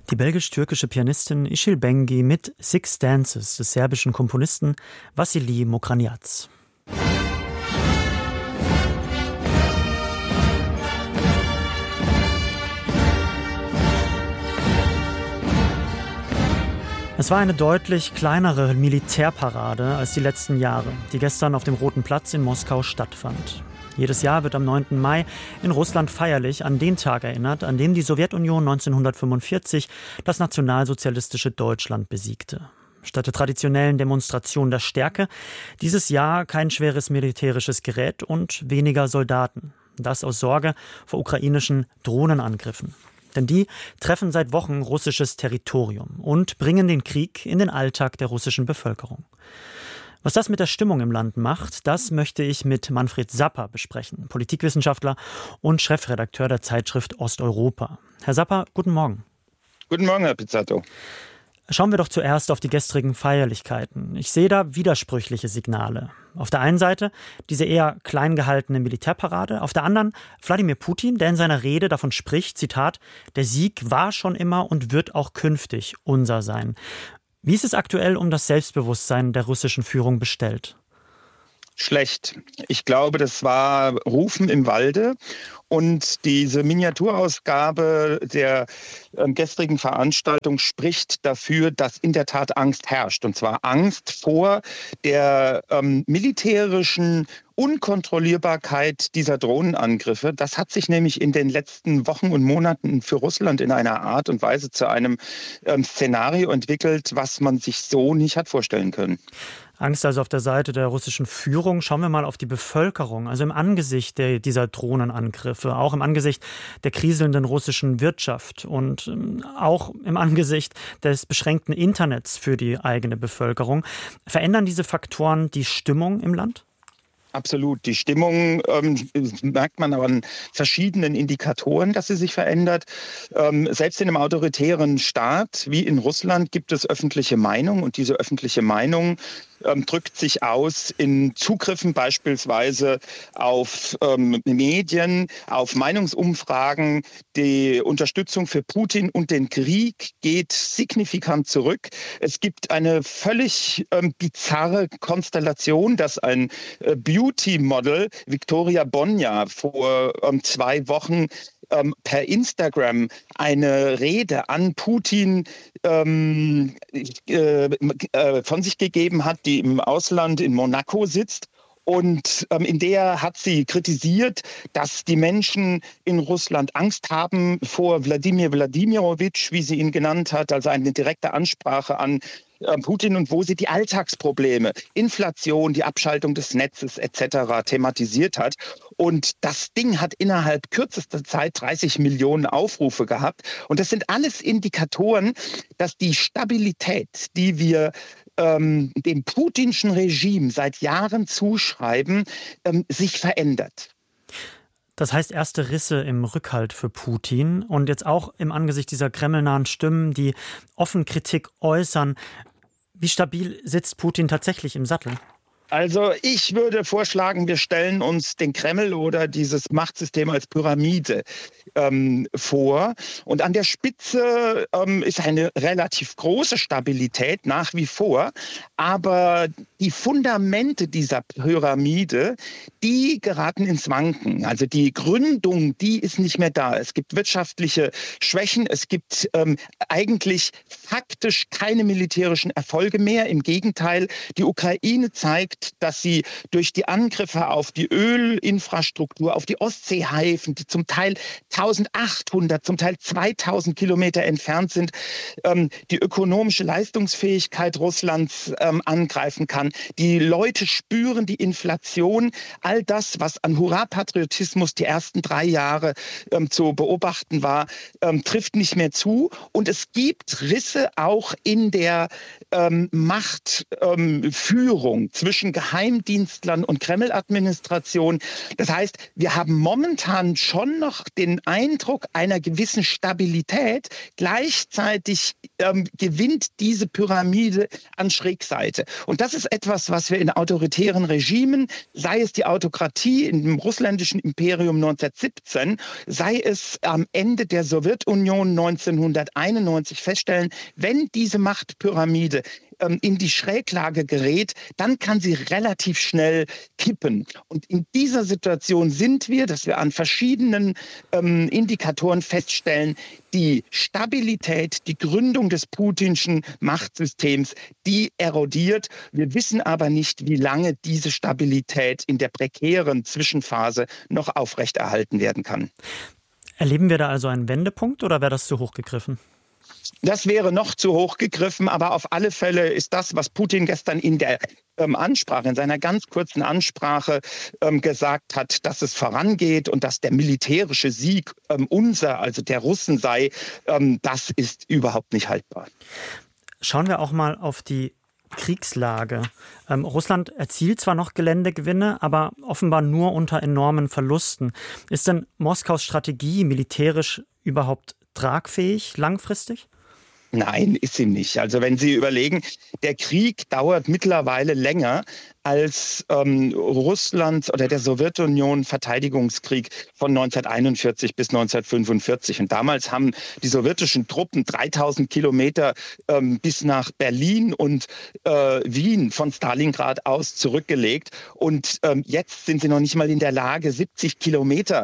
Die belgisch-türkische Pianistin Işıl Bengi mit Six Dances des serbischen Komponisten Vassili Mokranjac. Es war eine deutlich kleinere Militärparade als die letzten Jahre, die gestern auf dem Roten Platz in Moskau stattfand. Jedes Jahr wird am 9. Mai in Russland feierlich an den Tag erinnert, an dem die Sowjetunion 1945 das nationalsozialistische Deutschland besiegte. Statt der traditionellen Demonstration der Stärke dieses Jahr kein schweres militärisches Gerät und weniger Soldaten. Das aus Sorge vor ukrainischen Drohnenangriffen. Denn die treffen seit Wochen russisches Territorium und bringen den Krieg in den Alltag der russischen Bevölkerung. Was das mit der Stimmung im Land macht, das möchte ich mit Manfred Sapper besprechen, Politikwissenschaftler und Chefredakteur der Zeitschrift Osteuropa. Herr Sapper, guten Morgen. Guten Morgen, Herr Pizzato. Schauen wir doch zuerst auf die gestrigen Feierlichkeiten. Ich sehe da widersprüchliche Signale. Auf der einen Seite diese eher klein gehaltene Militärparade, auf der anderen Wladimir Putin, der in seiner Rede davon spricht, Zitat, der Sieg war schon immer und wird auch künftig unser sein. Wie ist es aktuell um das Selbstbewusstsein der russischen Führung bestellt? Schlecht. Ich glaube, das war Rufen im Walde. Und diese Miniaturausgabe der gestrigen Veranstaltung spricht dafür, dass in der Tat Angst herrscht. Und zwar Angst vor der militärischen Unkontrollierbarkeit dieser Drohnenangriffe. Das hat sich nämlich in den letzten Wochen und Monaten für Russland in einer Art und Weise zu einem Szenario entwickelt, was man sich so nicht hat vorstellen können. Angst also auf der Seite der russischen Führung. Schauen wir mal auf die Bevölkerung. Also im Angesicht dieser Drohnenangriffe, auch im Angesicht der kriselnden russischen Wirtschaft und auch im Angesicht des beschränkten Internets für die eigene Bevölkerung. Verändern diese Faktoren die Stimmung im Land? Absolut. Die Stimmung merkt man aber an verschiedenen Indikatoren, dass sie sich verändert. Selbst in einem autoritären Staat wie in Russland gibt es öffentliche Meinung und diese öffentliche Meinung drückt sich aus in Zugriffen beispielsweise auf Medien, auf Meinungsumfragen. Die Unterstützung für Putin und den Krieg geht signifikant zurück. Es gibt eine völlig bizarre Konstellation, dass ein Beauty-Model, Victoria Bonja, vor 2 Wochen per Instagram eine Rede an Putin von sich gegeben hat, die im Ausland in Monaco sitzt. Und in der hat sie kritisiert, dass die Menschen in Russland Angst haben vor Wladimir Wladimirovich, wie sie ihn genannt hat, also eine direkte Ansprache an Putin und wo sie die Alltagsprobleme, Inflation, die Abschaltung des Netzes etc. thematisiert hat. Und das Ding hat innerhalb kürzester Zeit 30 Millionen Aufrufe gehabt. Und das sind alles Indikatoren, dass die Stabilität, die wir dem putinschen Regime seit Jahren zuschreiben, sich verändert. Das heißt erste Risse im Rückhalt für Putin und jetzt auch im Angesicht dieser kremlnahen Stimmen, die offen Kritik äußern. Wie stabil sitzt Putin tatsächlich im Sattel? Also ich würde vorschlagen, wir stellen uns den Kreml oder dieses Machtsystem als Pyramide vor. Und an der Spitze ist eine relativ große Stabilität nach wie vor. Aber die Fundamente dieser Pyramide, die geraten ins Wanken. Also die Gründung, die ist nicht mehr da. Es gibt wirtschaftliche Schwächen. Es gibt eigentlich faktisch keine militärischen Erfolge mehr. Im Gegenteil, die Ukraine zeigt, dass sie durch die Angriffe auf die Ölinfrastruktur, auf die Ostseehäfen, die zum Teil 1800, zum Teil 2000 Kilometer entfernt sind, die ökonomische Leistungsfähigkeit Russlands angreifen kann. Die Leute spüren die Inflation. All das, was an Hurra-Patriotismus die ersten 3 Jahre zu beobachten war, trifft nicht mehr zu. Und es gibt Risse auch in der Machtführung zwischen Geheimdienstlern und Kreml-Administration. Das heißt, wir haben momentan schon noch den Eindruck einer gewissen Stabilität. Gleichzeitig gewinnt diese Pyramide an Schrägseite. Und das ist etwas, was wir in autoritären Regimen, sei es die Autokratie im russländischen Imperium 1917, sei es am Ende der Sowjetunion 1991 feststellen, wenn diese Machtpyramide in die Schräglage gerät, dann kann sie relativ schnell kippen. Und in dieser Situation sind wir, dass wir an verschiedenen Indikatoren feststellen, die Stabilität, die Gründung des putinschen Machtsystems, die erodiert. Wir wissen aber nicht, wie lange diese Stabilität in der prekären Zwischenphase noch aufrechterhalten werden kann. Erleben wir da also einen Wendepunkt oder wäre das zu hoch gegriffen? Das wäre noch zu hoch gegriffen, aber auf alle Fälle ist das, was Putin gestern in der Ansprache, in seiner ganz kurzen Ansprache gesagt hat, dass es vorangeht und dass der militärische Sieg also der Russen sei, das ist überhaupt nicht haltbar. Schauen wir auch mal auf die Kriegslage. Russland erzielt zwar noch Geländegewinne, aber offenbar nur unter enormen Verlusten. Ist denn Moskaus Strategie militärisch überhaupt tragfähig langfristig? Nein, ist sie nicht. Also wenn Sie überlegen, der Krieg dauert mittlerweile länger als Russlands oder der Sowjetunion Verteidigungskrieg von 1941 bis 1945. Und damals haben die sowjetischen Truppen 3000 Kilometer bis nach Berlin und Wien von Stalingrad aus zurückgelegt. Und jetzt sind sie noch nicht mal in der Lage, 70 Kilometer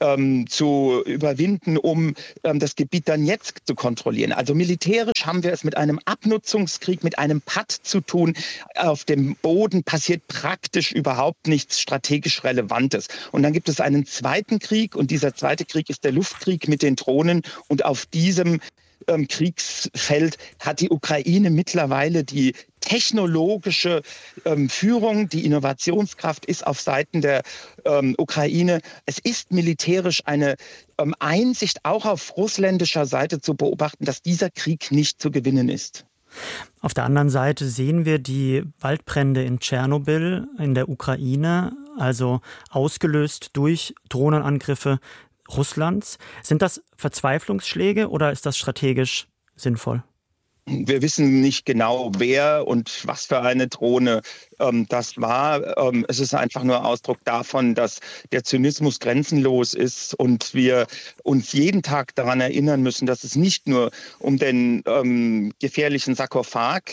zu überwinden, um das Gebiet Donezk zu kontrollieren. Also militärisch haben wir es mit einem Abnutzungskrieg, mit einem Patt zu tun. Auf dem Boden passiert praktisch überhaupt nichts strategisch Relevantes. Und dann gibt es einen zweiten Krieg und dieser zweite Krieg ist der Luftkrieg mit den Drohnen und auf diesem Kriegsfeld hat die Ukraine mittlerweile die technologische Führung, die Innovationskraft ist auf Seiten der Ukraine. Es ist militärisch eine Einsicht auch auf russländischer Seite zu beobachten, dass dieser Krieg nicht zu gewinnen ist. Auf der anderen Seite sehen wir die Waldbrände in Tschernobyl in der Ukraine, also ausgelöst durch Drohnenangriffe Russlands. Sind das Verzweiflungsschläge oder ist das strategisch sinnvoll? Wir wissen nicht genau, wer und was für eine Drohne das war. Es ist einfach nur Ausdruck davon, dass der Zynismus grenzenlos ist und wir uns jeden Tag daran erinnern müssen, dass es nicht nur um den gefährlichen Sarkophag,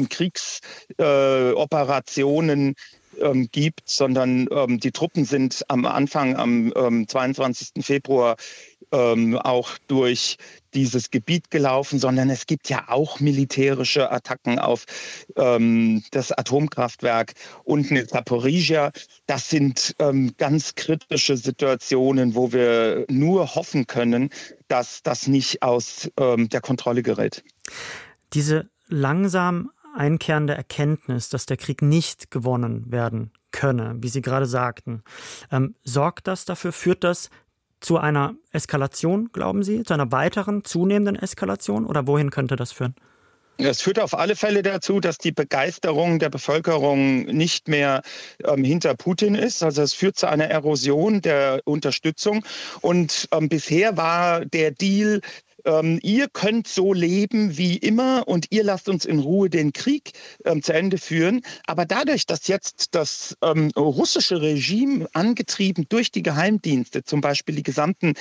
Kriegsoperationen gibt, sondern die Truppen sind am Anfang, am 22. Februar, auch durch dieses Gebiet gelaufen, sondern es gibt ja auch militärische Attacken auf das Atomkraftwerk unten in Zaporizhzhia. Das sind ganz kritische Situationen, wo wir nur hoffen können, dass das nicht aus der Kontrolle gerät. Diese langsam einkehrende Erkenntnis, dass der Krieg nicht gewonnen werden könne, wie Sie gerade sagten, sorgt das dafür, führt das zu einer Eskalation, glauben Sie, zu einer weiteren, zunehmenden Eskalation oder wohin könnte das führen? Es führt auf alle Fälle dazu, dass die Begeisterung der Bevölkerung nicht mehr hinter Putin ist. Also es führt zu einer Erosion der Unterstützung. Und bisher war der Deal, ihr könnt so leben wie immer und ihr lasst uns in Ruhe den Krieg zu Ende führen. Aber dadurch, dass jetzt das russische Regime, angetrieben durch die Geheimdienste, zum Beispiel die gesamten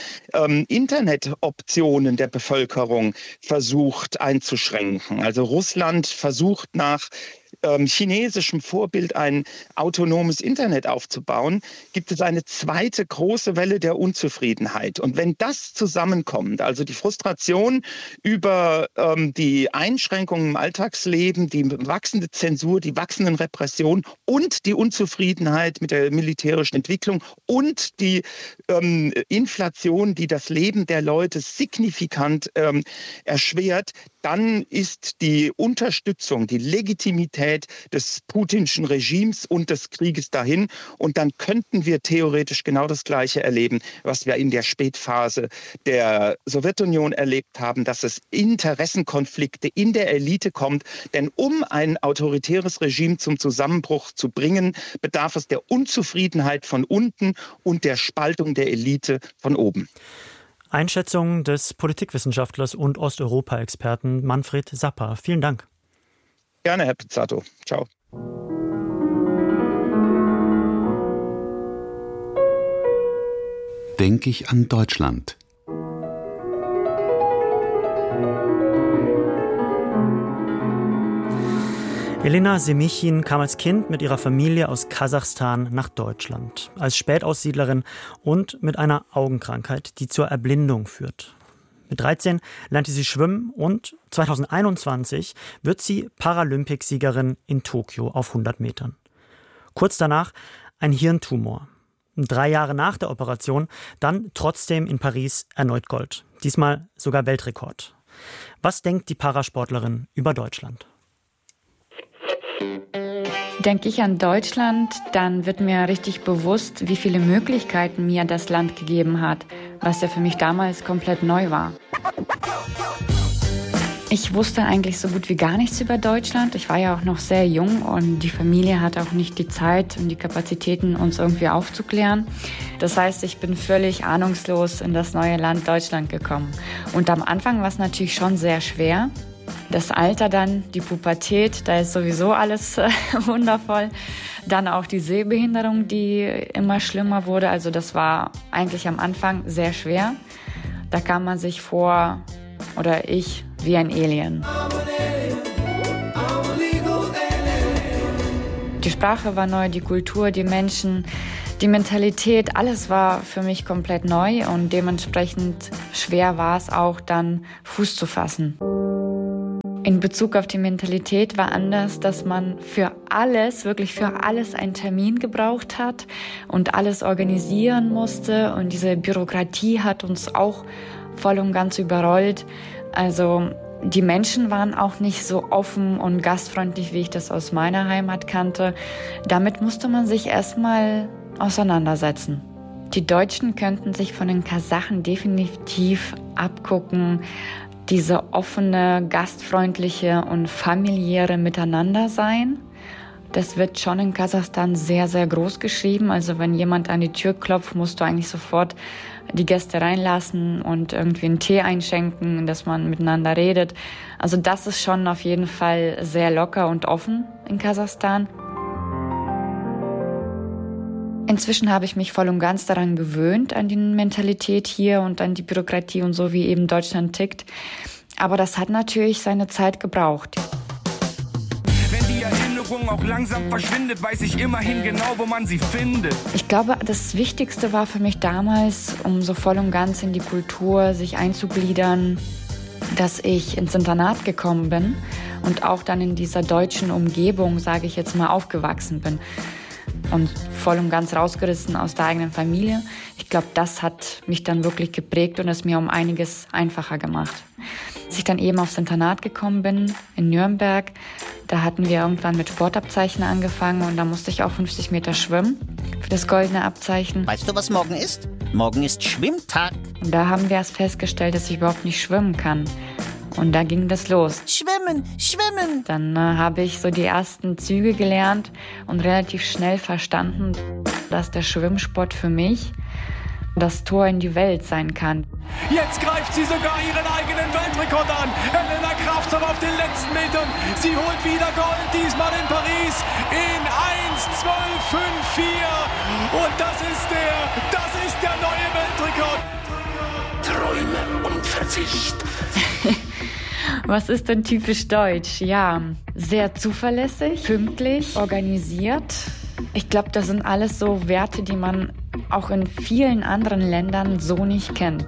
Internetoptionen der Bevölkerung versucht einzuschränken. Also Russland versucht nach chinesischem Vorbild ein autonomes Internet aufzubauen, gibt es eine zweite große Welle der Unzufriedenheit. Und wenn das zusammenkommt, also die Frustration über die Einschränkungen im Alltagsleben, die wachsende Zensur, die wachsenden Repressionen und die Unzufriedenheit mit der militärischen Entwicklung und die Inflation, die das Leben der Leute signifikant erschwert, dann ist die Unterstützung, die Legitimität des putinschen Regimes und des Krieges dahin. Und dann könnten wir theoretisch genau das Gleiche erleben, was wir in der Spätphase der Sowjetunion erlebt haben, dass es Interessenkonflikte in der Elite kommt. Denn um ein autoritäres Regime zum Zusammenbruch zu bringen, bedarf es der Unzufriedenheit von unten und der Spaltung der Elite von oben. Einschätzung des Politikwissenschaftlers und Osteuropa-Experten Manfred Sapper. Vielen Dank. Gerne, Herr Pizzato. Ciao. Denke ich an Deutschland. Elena Semichin kam als Kind mit ihrer Familie aus Kasachstan nach Deutschland, als Spätaussiedlerin und mit einer Augenkrankheit, die zur Erblindung führt. Mit 13 lernte sie schwimmen und 2021 wird sie Paralympicsiegerin in Tokio auf 100 Metern. Kurz danach ein Hirntumor. 3 Jahre nach der Operation dann trotzdem in Paris erneut Gold. Diesmal sogar Weltrekord. Was denkt die Parasportlerin über Deutschland? Denke ich an Deutschland, dann wird mir richtig bewusst, wie viele Möglichkeiten mir das Land gegeben hat, was ja für mich damals komplett neu war. Ich wusste eigentlich so gut wie gar nichts über Deutschland. Ich war ja auch noch sehr jung und die Familie hat auch nicht die Zeit und die Kapazitäten, uns irgendwie aufzuklären. Das heißt, ich bin völlig ahnungslos in das neue Land Deutschland gekommen. Und am Anfang war es natürlich schon sehr schwer. Das Alter dann, die Pubertät, da ist sowieso alles wundervoll. Dann auch die Sehbehinderung, die immer schlimmer wurde. Also das war eigentlich am Anfang sehr schwer. Da kam man sich vor, oder ich, wie ein Alien. Die Sprache war neu, die Kultur, die Menschen, die Mentalität, alles war für mich komplett neu und dementsprechend schwer war es auch dann, Fuß zu fassen. In Bezug auf die Mentalität war anders, dass man für alles, wirklich für alles einen Termin gebraucht hat und alles organisieren musste. Und diese Bürokratie hat uns auch voll und ganz überrollt. Also die Menschen waren auch nicht so offen und gastfreundlich, wie ich das aus meiner Heimat kannte. Damit musste man sich erstmal auseinandersetzen. Die Deutschen könnten sich von den Kasachen definitiv abgucken, diese offene, gastfreundliche und familiäre Miteinandersein. Das wird schon in Kasachstan sehr, sehr groß geschrieben. Also wenn jemand an die Tür klopft, musst du eigentlich sofort die Gäste reinlassen und irgendwie einen Tee einschenken, dass man miteinander redet. Also das ist schon auf jeden Fall sehr locker und offen in Kasachstan. Inzwischen habe ich mich voll und ganz daran gewöhnt, an die Mentalität hier und an die Bürokratie und so, wie eben Deutschland tickt. Aber das hat natürlich seine Zeit gebraucht. Wenn die Erinnerung auch langsam verschwindet, weiß ich immerhin genau, wo man sie findet. Ich glaube, das Wichtigste war für mich damals, um so voll und ganz in die Kultur sich einzugliedern, dass ich ins Internat gekommen bin und auch dann in dieser deutschen Umgebung, sage ich jetzt mal, aufgewachsen bin. Und voll und ganz rausgerissen aus der eigenen Familie. Ich glaube, das hat mich dann wirklich geprägt und es mir um einiges einfacher gemacht. Als ich dann eben aufs Internat gekommen bin, in Nürnberg, da hatten wir irgendwann mit Sportabzeichen angefangen und da musste ich auch 50 Meter schwimmen für das goldene Abzeichen. Weißt du, was morgen ist? Morgen ist Schwimmtag. Und da haben wir erst festgestellt, dass ich überhaupt nicht schwimmen kann. Und da ging das los. Schwimmen, schwimmen. Dann habe ich so die ersten Züge gelernt und relativ schnell verstanden, dass der Schwimmsport für mich das Tor in die Welt sein kann. Jetzt greift sie sogar ihren eigenen Weltrekord an. Elena Kravtsov auf den letzten Metern. Sie holt wieder Gold, diesmal in Paris in 1:12,54. Und das ist der neue Weltrekord. Träume und Verzicht. Was ist denn typisch deutsch? Ja, sehr zuverlässig, pünktlich, organisiert. Ich glaube, das sind alles so Werte, die man auch in vielen anderen Ländern so nicht kennt.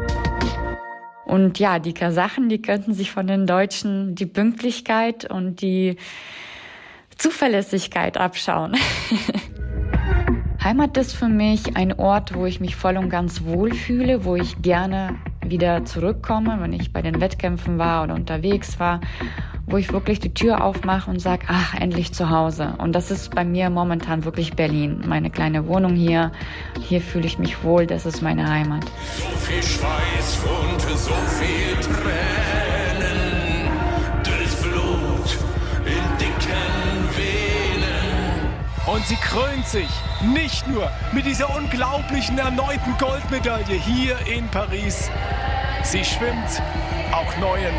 Und ja, die Kasachen, die könnten sich von den Deutschen die Pünktlichkeit und die Zuverlässigkeit abschauen. Heimat ist für mich ein Ort, wo ich mich voll und ganz wohlfühle, wo ich gerne wieder zurückkomme, wenn ich bei den Wettkämpfen war oder unterwegs war, wo ich wirklich die Tür aufmache und sage, ach, endlich zu Hause. Und das ist bei mir momentan wirklich Berlin. Meine kleine Wohnung hier fühle ich mich wohl, das ist meine Heimat. So viel Schweiß und so viel Tränen, das Blut in dicken Venen. Und sie krönt sich nicht nur mit dieser unglaublichen erneuten Goldmedaille hier in Paris. Sie schwimmt auch neuen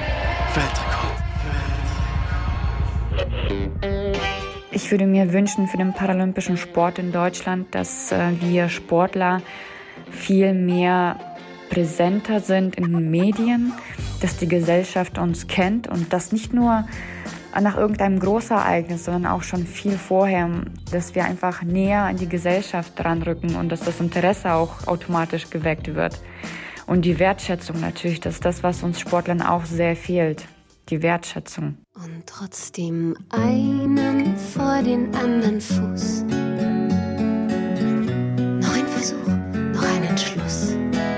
Weltrekord. Ich würde mir wünschen für den paralympischen Sport in Deutschland, dass wir Sportler viel mehr präsenter sind in den Medien, dass die Gesellschaft uns kennt und das nicht nur nach irgendeinem Großereignis, sondern auch schon viel vorher, dass wir einfach näher an die Gesellschaft dranrücken und dass das Interesse auch automatisch geweckt wird. Und die Wertschätzung natürlich, das ist das, was uns Sportlern auch sehr fehlt, die Wertschätzung. Und trotzdem einen vor den anderen Fuß. Noch ein Versuch, noch ein Entschluss.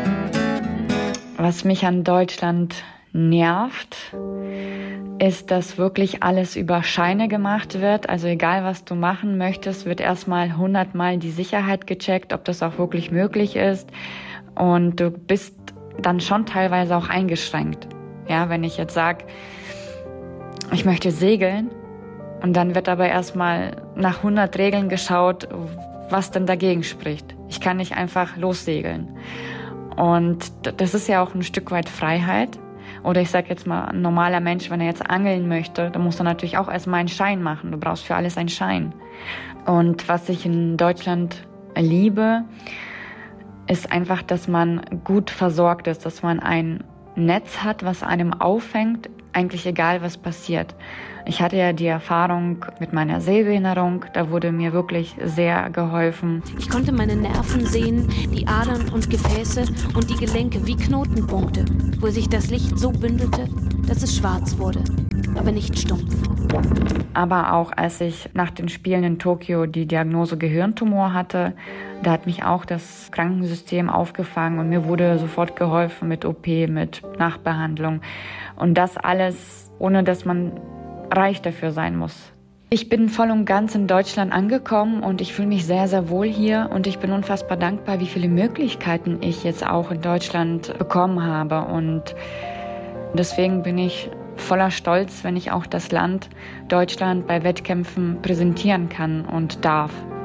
Was mich an Deutschland nervt, ist, dass wirklich alles über Scheine gemacht wird. Also egal, was du machen möchtest, wird erstmal 100-mal die Sicherheit gecheckt, ob das auch wirklich möglich ist. Und du bist dann schon teilweise auch eingeschränkt. Ja, wenn ich jetzt sage, ich möchte segeln und dann wird aber erstmal nach 100 Regeln geschaut, was denn dagegen spricht. Ich kann nicht einfach lossegeln. Und das ist ja auch ein Stück weit Freiheit. Oder ich sage jetzt mal, ein normaler Mensch, wenn er jetzt angeln möchte, dann muss er natürlich auch erstmal einen Schein machen. Du brauchst für alles einen Schein. Und was ich in Deutschland liebe, ist einfach, dass man gut versorgt ist, dass man ein Netz hat, was einem auffängt, eigentlich egal, was passiert. Ich hatte ja die Erfahrung mit meiner Sehbehinderung, da wurde mir wirklich sehr geholfen. Ich konnte meine Nerven sehen, die Adern und Gefäße und die Gelenke wie Knotenpunkte, wo sich das Licht so bündelte, dass es schwarz wurde, aber nicht stumpf. Aber auch als ich nach den Spielen in Tokio die Diagnose Gehirntumor hatte, da hat mich auch das Krankensystem aufgefangen und mir wurde sofort geholfen mit OP, mit Nachbehandlung. Und das alles, ohne dass man reich dafür sein muss. Ich bin voll und ganz in Deutschland angekommen und ich fühle mich sehr, sehr wohl hier und ich bin unfassbar dankbar, wie viele Möglichkeiten ich jetzt auch in Deutschland bekommen habe. Und deswegen bin ich voller Stolz, wenn ich auch das Land Deutschland bei Wettkämpfen präsentieren kann und darf.